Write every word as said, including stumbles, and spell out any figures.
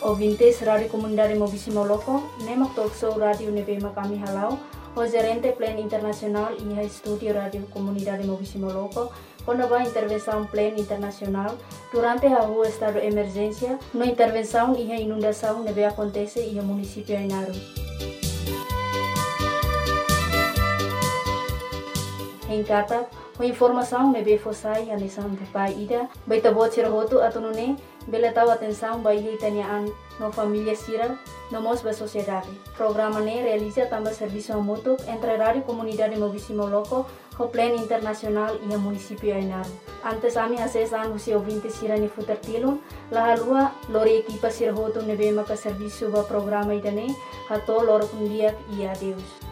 ouvintes Rádio Comunidade Mobisi Moloko, nemak talk show Rádio Nebema kami halau, o gerente Plan Internacional e estúdio Rádio Comunidade Mobisi Moloko, quando há intervenção Plan Internacional, durante a rua estado de emergência, na intervenção e a inundação nebe acontece e o município Ainaru. Em Kata, a informação nebe fosai a nisan bukai ida, baita bot sirahoto atunune, bela tahu atenção bai hitaniaan no família sira, no mos ba sociedade. Programa ne realiza também serviço mútuo entre Rádio Comunidade Mobisi Moloko, o Plan Internacional e o município Ainaru. Antes ami acesan usi ouvinte sira ni futertilun, la halua lori equipa sirahoto nebe maka serviço ba programa idane, hato loro kundiak e adeus.